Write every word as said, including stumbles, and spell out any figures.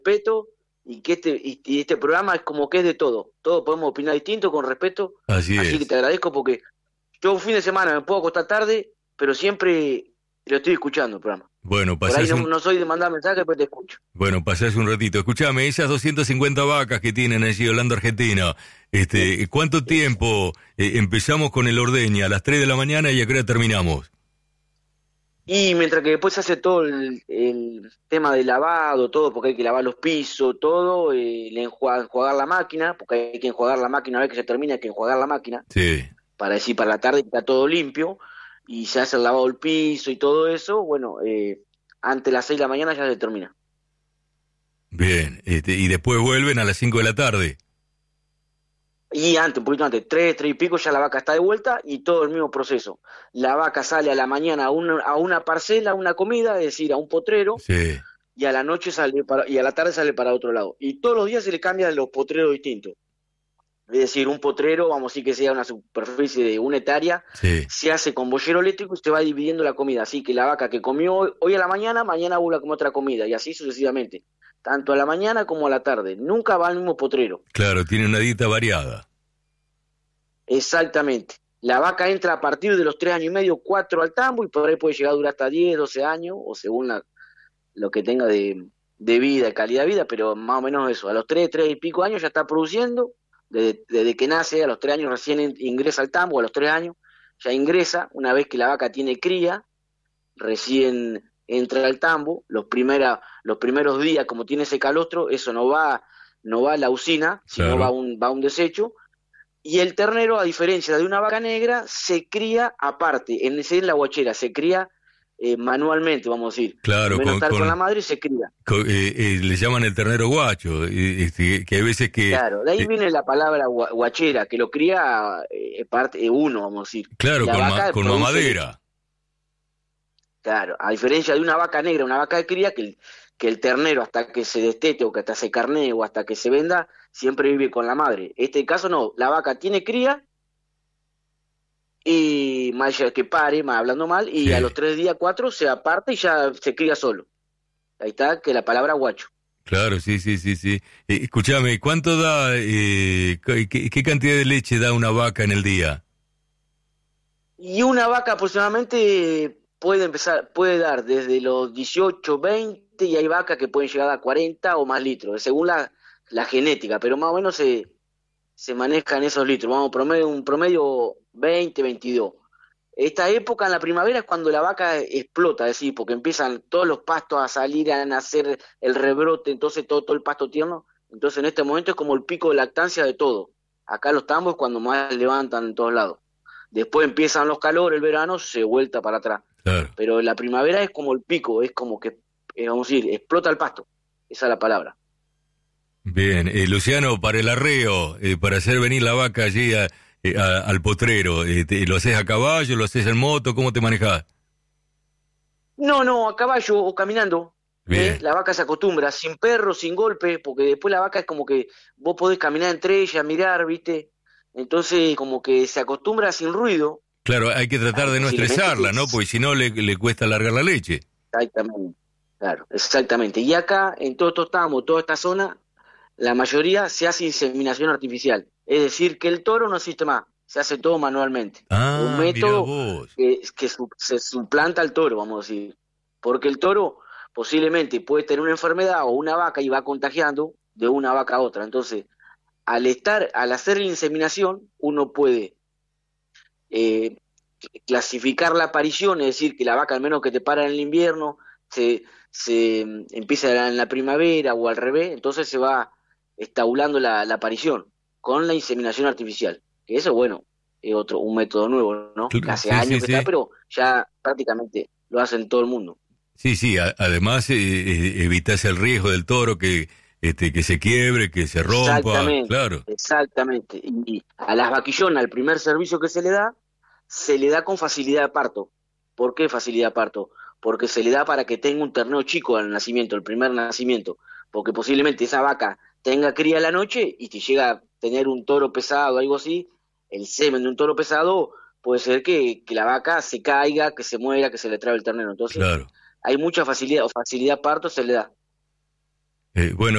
respeto y que este y, y este programa es como que es de todo. Todos podemos opinar distinto con respeto. Así Así que es. te agradezco porque yo un fin de semana me puedo acostar tarde, pero siempre lo estoy escuchando el programa. Bueno, Por ahí pasás no, un, no soy de mandar mensajes, pero te escucho. bueno, pasás un ratito. Escuchame, esas doscientas cincuenta vacas que tienen allí Holanda Argentina, este, ¿cuánto tiempo eh, empezamos con el ordeña? ¿A las tres de la mañana y a qué hora terminamos? Y mientras que después se hace todo el, el tema de lavado, todo, porque hay que lavar los pisos, todo, eh, le enjuagar, enjuagar la máquina, porque hay que enjuagar la máquina, una vez que se termina hay que enjuagar la máquina, Sí. para decir para la tarde que está todo limpio, y se hace el lavado del piso y todo eso, bueno, eh, antes de las seis de la mañana ya se termina. Bien, este, y después vuelven a las cinco de la tarde. Y antes, un poquito antes, tres, tres y pico, ya la vaca está de vuelta y todo el mismo proceso. La vaca sale a la mañana a una, a una parcela, a una comida, es decir, a un potrero, Sí. y a la noche sale para, y a la tarde sale para otro lado. Y todos los días se le cambian los potreros distintos. Es decir, un potrero, vamos a decir que sea una superficie de una hectárea, Sí. se hace con boyero eléctrico y se va dividiendo la comida. Así que la vaca que comió hoy, hoy a la mañana, mañana vuelve a comer otra comida, y así sucesivamente. Tanto a la mañana como a la tarde. Nunca va al mismo potrero. Claro, tiene una dieta variada. Exactamente. La vaca entra a partir de los tres años y medio, cuatro al tambo, y por ahí puede llegar a durar hasta diez, doce años, o según la, lo que tenga de, de vida, de calidad de vida, pero más o menos eso. A los tres, tres y pico años ya está produciendo, desde, desde que nace, a los tres años recién in- ingresa al tambo, a los tres años ya ingresa, una vez que la vaca tiene cría, recién entra al tambo, los, primera, los primeros días, como tiene ese calostro, eso no va, no va a la usina, sino va a Claro. un, va a un desecho, y el ternero, a diferencia de una vaca negra, se cría aparte, en, en la guachera, se cría eh, manualmente, vamos a decir. Claro, En vez de con, estar con la con, madre, se cría. con- eh, eh, le llaman el ternero guacho, eh, este, que hay veces que, Claro, de ahí eh, viene la palabra gua- guachera, que lo cría eh, parte, eh, uno, vamos a decir. Y claro, la con, ma- vaca con produce leche. mamadera. Claro, a diferencia de una vaca negra, una vaca de cría, que el, que el ternero hasta que se destete o que hasta se carnee o hasta que se venda, siempre vive con la madre. Este caso no, la vaca tiene cría y más allá que pare, más hablando mal, y a Sí, los tres días, cuatro, se aparta y ya se cría solo. Ahí está, que la palabra guacho. claro, sí, sí, sí, sí. Eh, escúchame, ¿cuánto da, eh, qué, qué- qué cantidad de leche da una vaca en el día? Y una vaca aproximadamente puede empezar, puede dar desde los dieciocho, veinte, y hay vacas que pueden llegar a cuarenta o más litros, según la, la genética, pero más o menos se, se manejan esos litros, vamos, promedio, un promedio veinte, veintidós. Esta época en la primavera es cuando la vaca explota, es decir, porque empiezan todos los pastos a salir, a nacer el rebrote, entonces todo, todo el pasto tierno, entonces en este momento es como el pico de lactancia de todo. Acá los tambos es cuando más levantan en todos lados. Después empiezan los calores, el verano, se vuelta para atrás. Claro. Pero la primavera es como el pico, es como que, eh, vamos a decir, explota el pasto. Esa es la palabra. Bien, eh, Luciano, para el arreo, eh, para hacer venir la vaca allí a- eh, a- al potrero, eh, te- ¿lo haces a caballo, lo haces en moto? ¿Cómo te manejas? No, no, a caballo o caminando. ¿Eh? Bien. La vaca se acostumbra, sin perro, sin golpe, porque después la vaca es como que vos podés caminar entre ellas, mirar, ¿viste? Entonces como que se acostumbra sin ruido. Claro, hay que tratar Hay de no posiblemente que... estresarla, ¿no? Porque si no le, le cuesta largar la leche. Exactamente, claro, exactamente. Y acá, en todos estos tramos, toda esta zona, la mayoría se hace inseminación artificial. Es decir, que el toro no existe más, se hace todo manualmente. Es un Ah, mirá método vos. que, que su- se suplanta al toro, vamos a decir. Porque el toro posiblemente puede tener una enfermedad o una vaca y va contagiando de una vaca a otra. Entonces, al estar, al hacer la inseminación, uno puede eh, clasificar la aparición, es decir, que la vaca al menos que te para en el invierno, se, se mm, empieza en la primavera o al revés, entonces se va estabulando la, la aparición con la inseminación artificial. Que eso, bueno, es otro, un método nuevo, ¿no? Que Cl- hace Sí, sí, años que está, sí. pero ya prácticamente lo hacen todo el mundo. Sí, sí, a- además eh, eh, evitas el riesgo del toro que, este, que se quiebre, que se rompa, Exactamente, claro. exactamente. Y, y a las vaquillonas, el primer servicio que se le da, se le da con facilidad de parto. ¿Por qué facilidad de parto? Porque se le da para que tenga un terneo chico al nacimiento, el primer nacimiento. Porque posiblemente esa vaca tenga cría a la noche y si llega a tener un toro pesado o algo así, el semen de un toro pesado puede ser que, que la vaca se caiga, que se muera, que se le trabe el ternero. Entonces, Claro. hay mucha facilidad, o facilidad de parto se le da. Eh, bueno.